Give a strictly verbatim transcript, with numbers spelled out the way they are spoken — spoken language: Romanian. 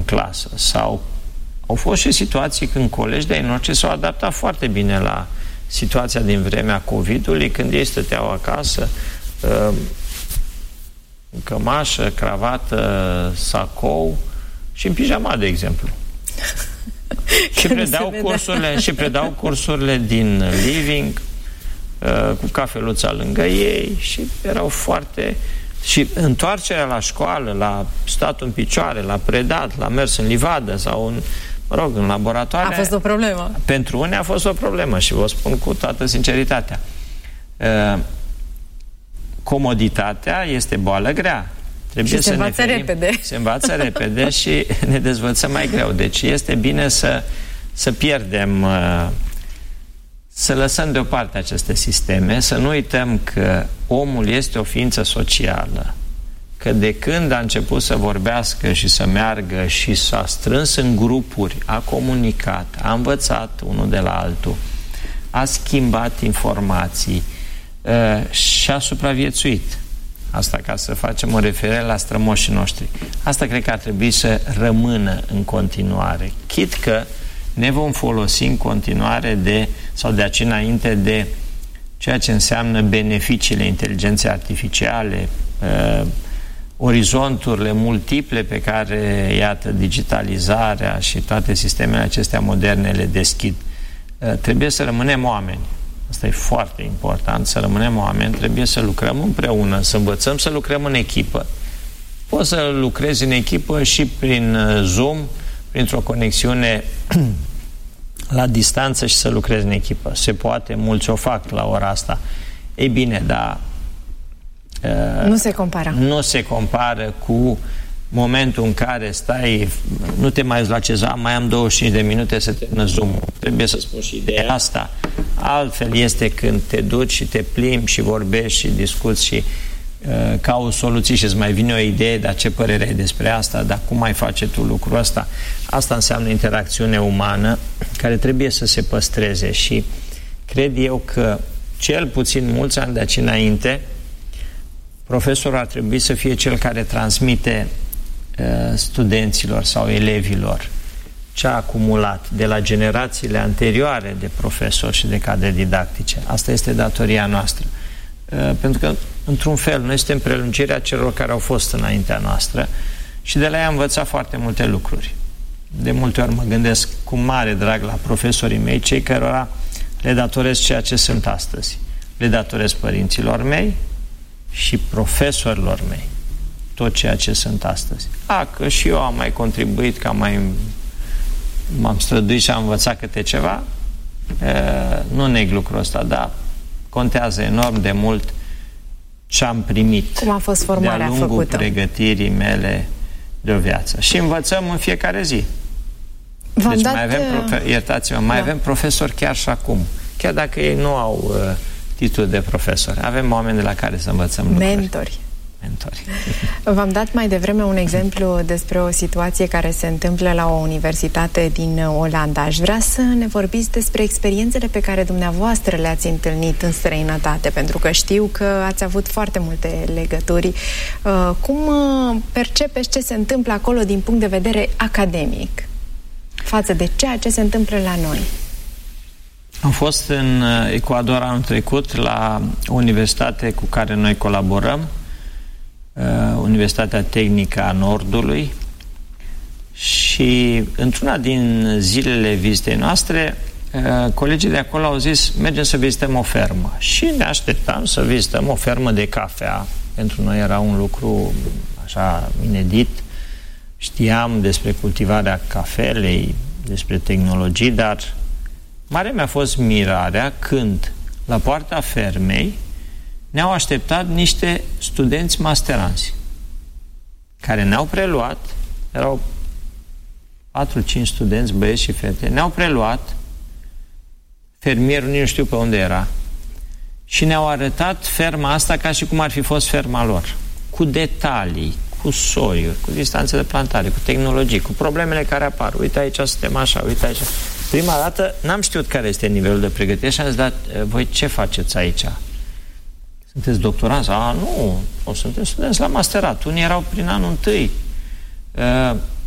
clasă. Sau au fost și situații când colegi de-ai noștri s-au adaptat foarte bine la situația din vremea COVID-ului, când ei stăteau acasă, cămașă, cravată, sacou și în pijama, de exemplu. și, predau cursurile, și predau cursurile din living, cu cafeluța lângă ei și erau foarte... Și întoarcerea la școală, la statul în picioare, la predat, la mers în livadă sau în, mă rog, în laboratoare... A fost o problemă. Pentru unii a fost o problemă și vă spun cu toată sinceritatea. Comoditatea este boală grea. Trebuie și să se învață ne ferim, repede. Se învață repede și ne dezvățăm mai greu. Deci este bine să, să pierdem, să lăsăm deoparte aceste sisteme, să nu uităm că omul este o ființă socială, că de când a început să vorbească și să meargă și s-a strâns în grupuri, a comunicat, a învățat unul de la altul, a schimbat informații și a supraviețuit. Asta ca să facem o referire la strămoșii noștri. Asta cred că ar trebui să rămână în continuare. Chit că ne vom folosi în continuare de, sau de aici înainte, de ceea ce înseamnă beneficiile inteligenței artificiale, uh, orizonturile multiple pe care, iată, digitalizarea și toate sistemele acestea moderne le deschid. Uh, trebuie să rămânem oameni. Asta e foarte important, să rămânem oameni, trebuie să lucrăm împreună, să învățăm să lucrăm în echipă. Poți să lucrezi în echipă și prin Zoom, printr-o conexiune la distanță și să lucrezi în echipă. Se poate, mulți o fac la ora asta. Ei bine, dar nu se compară. Nu se compară cu momentul în care stai, nu te mai uiți la ceza, mai am douăzeci și cinci de minute să termină Zoom-ul. Trebuie să spun și ideea asta. Altfel este când te duci și te plimbi și vorbești și discuți și uh, cauți soluții și îți mai vine o idee, dar ce părere ai despre asta, dar cum mai face tu lucrul ăsta? Asta înseamnă interacțiune umană care trebuie să se păstreze și cred eu că cel puțin mulți ani de aici înainte profesorul ar trebui să fie cel care transmite uh, studenților sau elevilor ce a acumulat de la generațiile anterioare de profesori și de cadre didactice. Asta este datoria noastră. Uh, pentru că, într-un fel, noi suntem prelungirea celor care au fost înaintea noastră și de la ei am învățat foarte multe lucruri. De multe ori mă gândesc cu mare drag la profesorii mei, cei cărora le datorez ceea ce sunt astăzi. Le datorez părinților mei și profesorilor mei tot ceea ce sunt astăzi. A, că și eu am mai contribuit, că am mai m-am străduit și am învățat câte ceva, e, nu neg lucrul ăsta, dar contează enorm de mult ce am primit. Cum a fost formarea de-a lungul făcută? Pregătirii mele de o viață. Și învățăm în fiecare zi. V-am deci dat... mai avem, profe- iertați-mă, mai da. avem profesori chiar și acum. Chiar dacă ei nu au uh, titlul de profesor. Avem oameni de la care să învățăm lucruri. Mentori. Mentori. V-am dat mai devreme un exemplu despre o situație care se întâmplă la o universitate din Olanda. Aș vrea să ne vorbiți despre experiențele pe care dumneavoastră le-ați întâlnit în străinătate, pentru că știu că ați avut foarte multe legături. Cum percepeți ce se întâmplă acolo din punct de vedere academic față de ceea ce se întâmplă la noi? Am fost în Ecuador anul trecut la o universitate cu care noi colaborăm, Universitatea Tehnică a Nordului, și într-una din zilele vizitei noastre colegii de acolo au zis: mergem să vizităm o fermă. Și ne așteptam să vizităm o fermă de cafea. Pentru noi era un lucru așa inedit. Știam despre cultivarea cafelei, despre tehnologii, dar mare mi-a fost mirarea când la poarta fermei ne-au așteptat niște studenți masteranți care ne-au preluat, erau patru cinci studenți, băieți și fete, ne-au preluat, fermierul nici nu știu pe unde era, și ne-au arătat ferma asta ca și cum ar fi fost ferma lor, cu detalii, cu soiuri, cu distanțe de plantare, cu tehnologii, cu problemele care apar. Uite, aici suntem așa, uite aici. Prima dată n-am știut care este nivelul de pregătire și am zis: dar voi ce faceți aici? Sunteți doctoranți? A, nu, o, suntem studenți la masterat. Unii erau prin anul întâi. Uh,